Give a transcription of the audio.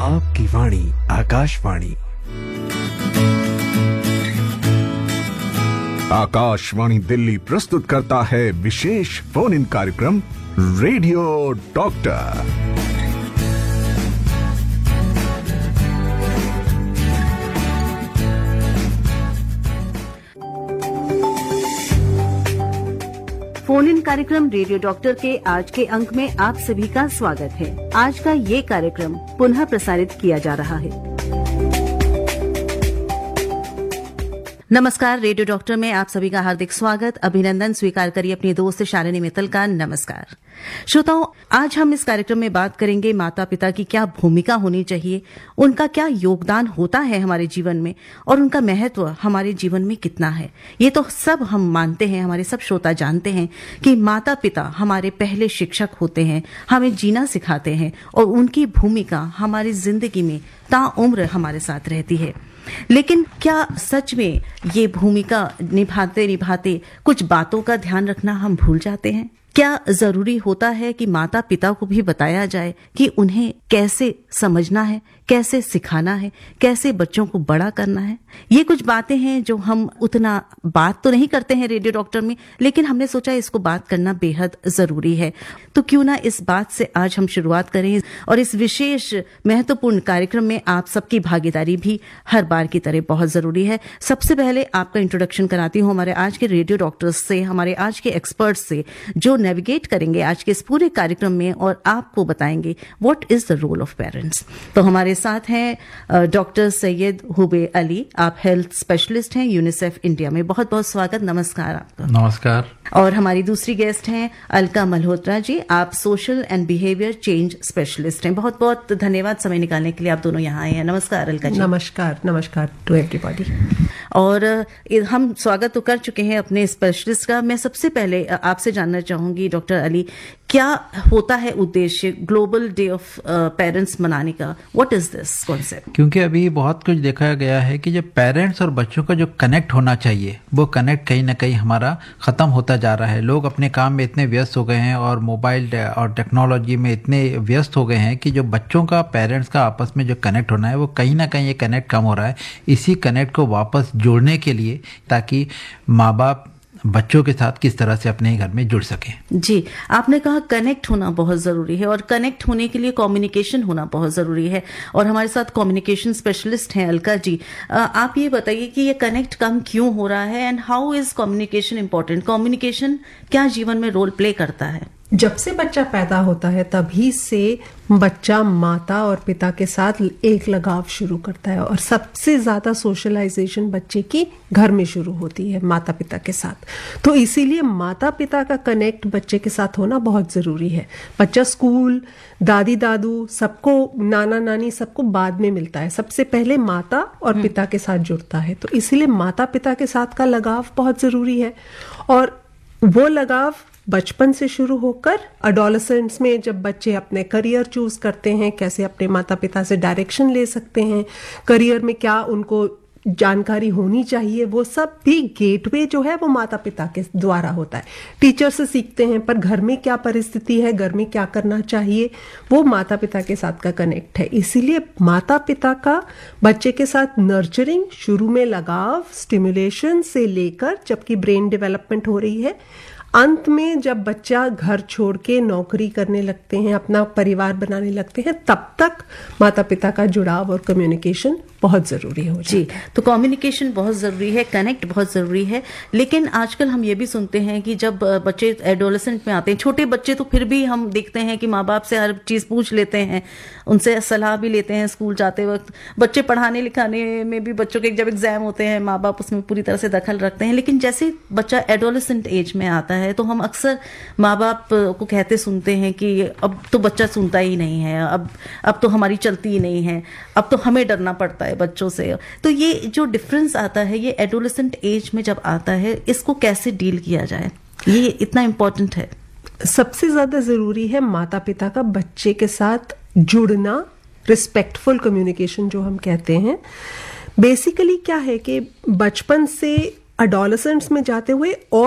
आपकी वाणी आकाशवाणी। आकाशवाणी दिल्ली प्रस्तुत करता है विशेष फोन इन कार्यक्रम रेडियो डॉक्टर। फोन इन कार्यक्रम रेडियो डॉक्टर के आज के अंक में आप सभी का स्वागत है। आज का ये कार्यक्रम पुनः प्रसारित किया जा रहा है। नमस्कार, रेडियो डॉक्टर में आप सभी का हार्दिक स्वागत, अभिनंदन स्वीकार करिए अपनी दोस्त शालिनी मित्तल का। नमस्कार श्रोताओं, आज हम इस कार्यक्रम में बात करेंगे माता पिता की क्या भूमिका होनी चाहिए, उनका क्या योगदान होता है हमारे जीवन में और उनका महत्व हमारे जीवन में कितना है। ये तो सब हम मानते हैं, हमारे सब श्रोता जानते हैं कि माता पिता हमारे पहले शिक्षक होते हैं, हमें जीना सिखाते हैं और उनकी भूमिका हमारी जिंदगी में ताउम्र हमारे साथ रहती है। लेकिन क्या सच में ये भूमिका निभाते निभाते कुछ बातों का ध्यान रखना हम भूल जाते हैं? क्या जरूरी होता है कि माता पिता को भी बताया जाए कि उन्हें कैसे समझना है, कैसे सिखाना है, कैसे बच्चों को बड़ा करना है? ये कुछ बातें हैं जो हम उतना बात तो नहीं करते हैं रेडियो डॉक्टर में, लेकिन हमने सोचा इसको बात करना बेहद जरूरी है। तो क्यों ना इस बात से आज हम शुरुआत करें और इस विशेष महत्वपूर्ण कार्यक्रम में आप सबकी भागीदारी भी हर बार की तरह बहुत जरूरी है। सबसे पहले आपका इंट्रोडक्शन कराती हूँ हमारे आज के रेडियो डॉक्टर्स से, हमारे आज के एक्सपर्ट्स से, जो नेविगेट करेंगे आज के इस पूरे कार्यक्रम में और आपको बताएंगे what is the role of parents. तो हमारे साथ हैं डॉक्टर सैयद हुबे अली, आप हेल्थ स्पेशलिस्ट हैं यूनिसेफ इंडिया में। बहुत बहुत स्वागत, नमस्कार आपका। नमस्कार। और हमारी दूसरी गेस्ट हैं अलका मल्होत्रा जी, आप social and behaviour change specialist हैं। बहुत बहुत धन्यवाद समय निकालने के लिए, आप दोनों यहाँ आए हैं। नमस्कार अलका जी। नमस्कार, नमस्कार टू एवरीबॉडी। और हम स्वागत तो कर चुके हैं अपने स्पेशलिस्ट का। मैं सबसे पहले आपसे जानना चाहूंगी डॉक्टर अली, क्या होता है उद्देश्य ग्लोबल डे ऑफ पेरेंट्स मनाने का? What is this concept? क्योंकि अभी बहुत कुछ देखा गया है कि जो पेरेंट्स और बच्चों का जो कनेक्ट होना चाहिए वो कनेक्ट कहीं ना कहीं हमारा खत्म होता जा रहा है। लोग अपने काम में इतने व्यस्त हो गए हैं और मोबाइल और टेक्नोलॉजी में इतने व्यस्त हो गए हैं कि जो बच्चों का पेरेंट्स का आपस में जो कनेक्ट होना है वो कहीं ना कहीं ये कनेक्ट कम हो रहा है। इसी कनेक्ट को वापस जोड़ने के लिए ताकि माँ बाप बच्चों के साथ किस तरह से अपने घर में जुड़ सके। जी, आपने कहा कनेक्ट होना बहुत जरूरी है और कनेक्ट होने के लिए कम्युनिकेशन होना बहुत जरूरी है। और हमारे साथ कम्युनिकेशन स्पेशलिस्ट हैं अलका जी। आप ये बताइए कि ये कनेक्ट कम क्यों हो रहा है and how is communication important? Communication क्या जीवन में रोल प्ले करता है? जब से बच्चा पैदा होता है तभी से बच्चा माता और पिता के साथ एक लगाव शुरू करता है और सबसे ज्यादा सोशलाइजेशन बच्चे की घर में शुरू होती है माता पिता के साथ। तो इसीलिए माता पिता का कनेक्ट बच्चे के साथ होना बहुत जरूरी है। बच्चा स्कूल, दादी दादू, सबको, नाना नानी, सबको बाद में मिलता है, सबसे पहले माता और पिता के साथ जुड़ता है। तो इसीलिए माता पिता के साथ का लगाव बहुत जरूरी है और वो लगाव बचपन से शुरू होकर एडोलेसेंट्स में जब बच्चे अपने करियर चूज करते हैं, कैसे अपने माता पिता से डायरेक्शन ले सकते हैं, करियर में क्या उनको जानकारी होनी चाहिए, वो सब भी गेटवे जो है वो माता पिता के द्वारा होता है। टीचर से सीखते हैं, पर घर में क्या परिस्थिति है, घर में क्या करना चाहिए, वो माता पिता के साथ का कनेक्ट है। इसीलिए माता पिता का बच्चे के साथ नर्चरिंग, शुरू में लगाव, स्टिमुलेशन से लेकर जबकि ब्रेन डेवलपमेंट हो रही है, अंत में जब बच्चा घर छोड़ के नौकरी करने लगते हैं, अपना परिवार बनाने लगते हैं, तब तक माता पिता का जुड़ाव और कम्युनिकेशन बहुत जरूरी हो जाता है। जी, तो कम्युनिकेशन बहुत जरूरी है, कनेक्ट बहुत जरूरी है। लेकिन आजकल हम ये भी सुनते हैं कि जब बच्चे एडोलेसेंट में आते हैं, छोटे बच्चे, तो फिर भी हम देखते हैं कि माँ बाप से हर चीज पूछ लेते हैं, उनसे सलाह भी लेते हैं स्कूल जाते वक्त। बच्चे पढ़ाने लिखाने में भी, बच्चों के जब एग्जाम होते हैं, माँ बाप उसमें पूरी तरह से दखल रखते हैं। लेकिन जैसे बच्चा एडोलेसेंट एज में आता है तो हम अक्सर माँ बाप को कहते सुनते हैं कि अब तो बच्चा सुनता ही नहीं है, अब तो हमारी चलती ही नहीं है, अब तो हमें डरना पड़ता है बच्चों से। तो ये जो डिफरेंस आता है, ये एडोलेसेंट एज में जब आता है, इसको कैसे डील किया जाए? ये इतना इम्पोर्टेंट है। सबसे ज्यादा जरूरी है माता पिता का बच्चे के साथ जुड़ना, रिस्पेक्टफुल कम्युनिकेशन जो हम कहते हैं। बेसिकली क्या है कि बचपन से एडोलेसेंट्स में जाते हुए और